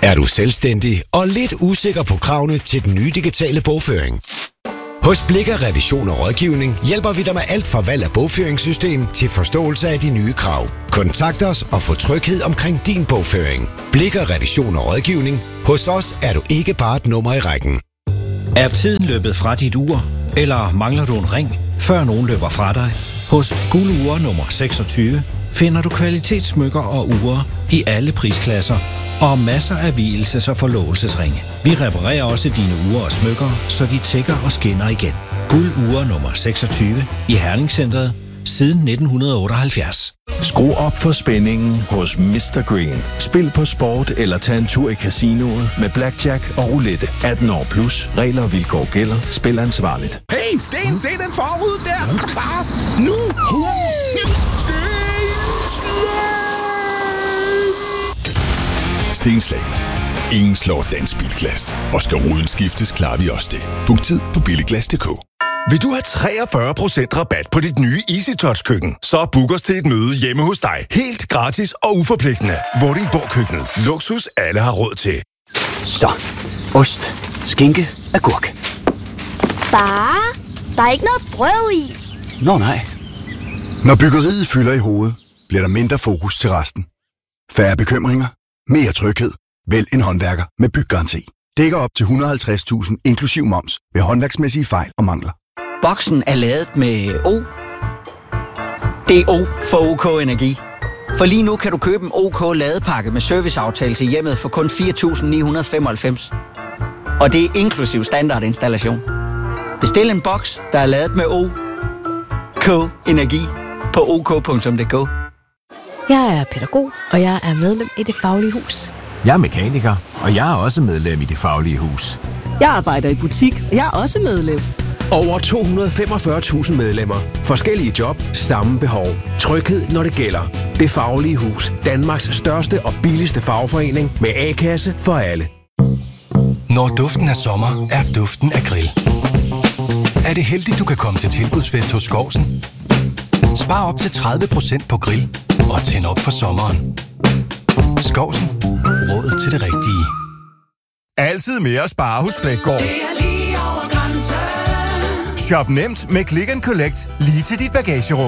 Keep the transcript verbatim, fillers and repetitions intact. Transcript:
Er du selvstændig og lidt usikker på kravene til den nye digitale bogføring? Hos Blikker Revision og Rådgivning hjælper vi dig med alt fra valg af bogføringssystem til forståelse af de nye krav. Kontakt os og få tryghed omkring din bogføring. Blikker Revision og Rådgivning. Hos os er du ikke bare et nummer i rækken. Er tiden løbet fra dit ur? Eller mangler du en ring, før nogen løber fra dig? Hos Guld nummer seksogtyve finder du kvalitetssmykker og ure i alle prisklasser og masser af vielses- og forlovelsesringe. Vi reparerer også dine ure og smykker, så de tækker og skinner igen. Guld nummer seksogtyve i Herningscentret siden nitten otteoghalvfjerds. Skru op for spændingen hos mister Green. Spil på sport eller tag en tur i casinoet med blackjack og roulette. atten år plus. Regler og vilkår gælder. Spil ansvarligt. Hey, Sten, se den forud der! Er du klar? Nu! Stenslag. Ingen slår dansk bilglas. Og skal ruden skiftes, klarer vi også det. Book tid på billiglas punktum d k. Vil du have treogfyrre procent rabat på dit nye EasyTouch-køkken? Så book os til et møde hjemme hos dig. Helt gratis og uforpligtende. Vordingborg Køkken. Luksus, alle har råd til. Så, ost, skinke, agurk. Far, der er ikke noget brød i. Nå nej. Når byggeriet fylder i hovedet, bliver der mindre fokus til resten. Færre bekymringer, mere tryghed. Vælg en håndværker med byggaranti. Dækker op til et hundrede og halvtreds tusind inklusiv moms ved håndværksmæssige fejl og mangler. Boksen er lavet med O. Det er O for OK Energi. For lige nu kan du købe en OK ladepakke med serviceaftale til hjemmet for kun fire tusind ni hundrede og femoghalvfems. Og det er inklusiv standardinstallation. Bestil en boks, der er lavet med O. K Energi på ok punktum d k. Jeg er pædagog, og jeg er medlem i Det Faglige Hus. Jeg er mekaniker, og jeg er også medlem i Det Faglige Hus. Jeg arbejder i butik, og jeg er også medlem. Over to hundrede og femogfyrre tusind medlemmer. Forskellige job, samme behov. Tryghed, når det gælder. Det Faglige Hus. Danmarks største og billigste fagforening med A-kasse for alle. Når duften af sommer, er duften af grill. Er det heldigt, du kan komme til tilbudsfest hos Skovsen? Spar op til tredive procent på grill og tænd op for sommeren. Skovsen. Råd til det rigtige. Altid mere at spare hos Flækgaard. Shop nemt med Click and Collect lige til dit bagagerum.